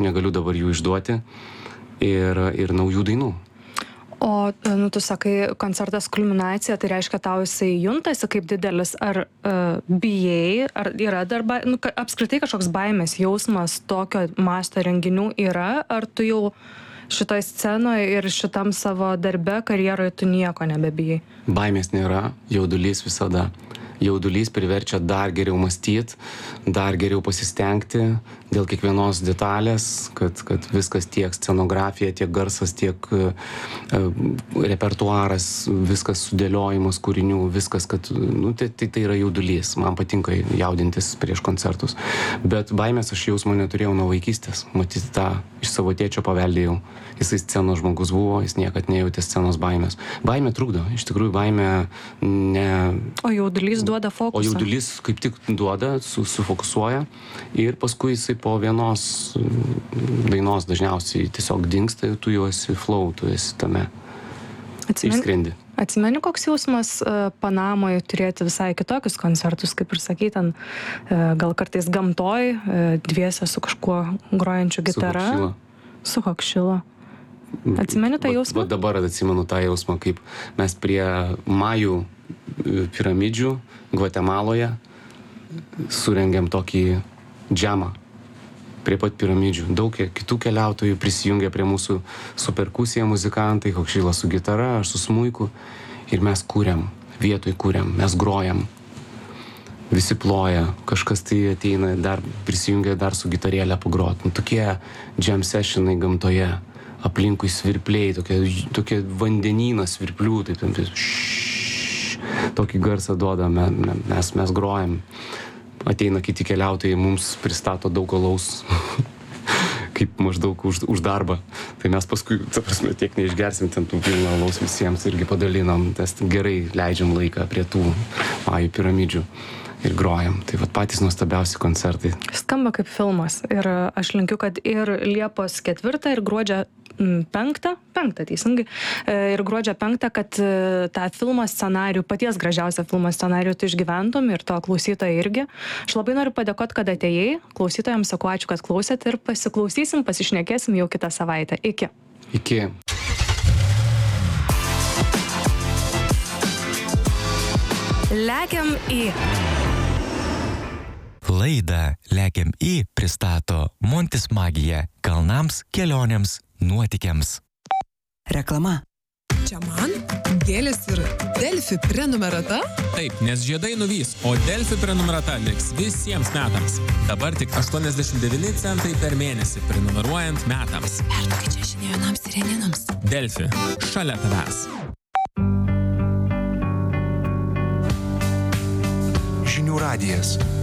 negaliu dabar jų išduoti ir naujų dainų. O, tu sakai, koncertas kulminacija, tai reiškia, tau jisai juntasi kaip didelis, ar bijai, ar yra dar, apskritai kažkoks baimės jausmas tokio masto renginių yra, ar tu jau šitoj scenoje ir šitam savo darbe, karjeroje tu nieko nebebijai? Baimės nėra, jaudulys visada. Jaudulys priverčia dar geriau mąstyti, dar geriau pasistengti dėl kiekvienos detalės, kad viskas tiek scenografija, tiek garsas, tiek repertuaras, viskas sudėliojimas kūrinių, viskas, kad tai yra jaudulys. Man patinka jaudintis prieš koncertus. Bet baimės aš jausmo neturėjau nuo vaikystės. Matyti tą iš savo tėčio paveldėjau. Jisai scenos žmogus buvo, jis niekad nejautė scenos baimės. Baimė trukdo, iš tikrųjų baimė ne... O jaudulys duoda fokusą. O jaudulys kaip tik duoda, sufokusuoja ir paskui jisai po vienos dainos dažniausiai tiesiog dingsta ir tu jau esi flow, tu esi tame. Išskrendi. Atsimeni, koks jausmas Panamoje turėti visai kitokius koncertus, kaip ir sakai, ten gal kartais gamtoj, dviese su kažkuo grojančiu gitara. Su Hokšila. Atsimeni tą jausmą? Dabar atsimenu tą jausmą, kaip mes prie Majų piramidžių Gvatemaloje surengėm tokį džemą prie pat piramidžių. Daug kitų keliautojų prisijungė prie mūsų su perkusija muzikantai, Hokšilas su gitara, aš su smuiku ir mes kūrėm, vietoj kūrėm, mes grojam. Visi ploja, kažkas tai ateina, dar prisijungia dar su gitarėlė pagrot. Tokie jam sessionai gamtoje, aplinkui svirpliai, tokie vandenynas svirplių, taip tam tokį garsą duoda, mes grojam. Ateina kiti keliautojai, mums pristato daug alaus, kaip maždaug už darbą. Tai mes paskui, ta prasme, tiek neišgersim ten tų pilną alaus visiems irgi padalinam, nes gerai leidžiam laiką prie tų Majų piramidžių. Ir grojam. Tai vat patys nuostabiausi koncertai. Skamba kaip filmas. Ir aš linkiu, kad ir Liepos 4 ir gruodžio 5 teisingai, ir gruodžio 5, kad tą filmo scenarijų, paties gražiausią filmo scenarijų tu išgyventum ir to klausytojai irgi. Aš labai noriu padėkoti, kad atėjai. Klausytojams sakau ačiū, kad klausėt ir pasiklausysim, pasišnekėsim jau kitą savaitę. Iki. Iki. Lekiam į. Laidą Lekiam į pristato Montis Magija kalnams, kelionėms, nuotykiams. Reklama. Čia man gėlės ir Delfi prenumerata? Taip, nes žiedai nuvys, o Delfi prenumerata liks visiems metams. Dabar tik 89 centai per mėnesį prenumeruojant metams. Perduokit čia žinionams ir reninams. Delfi, šalia tavęs. Žinių radijas.